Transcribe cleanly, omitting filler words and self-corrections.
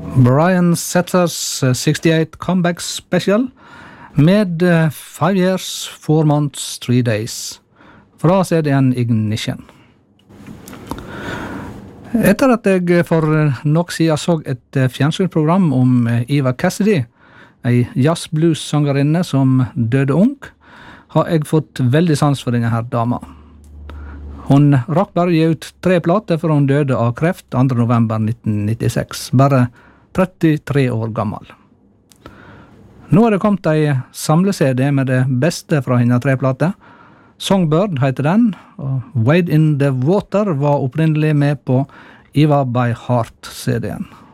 Brian Settler's 68 Comeback Special med 5 Years, 4 Months, 3 Days fra CD-en Ignition. Etter at jeg for nok siden så et fjernsynsprogram om Eva Cassidy, en jazz-blues-sangerinne som døde ung, har jeg fått veldig sans for denne her dama. Hun rakk bare gi ut 3 plater før hun døde av kreft 2. november 1996, bare 33 år gammel. Nå har det kommet en samle-CD med det beste fra henne 3 plater. Songbird heter den, og Wade in the Water var opprinnelig med på Eva by Heart-CD'en.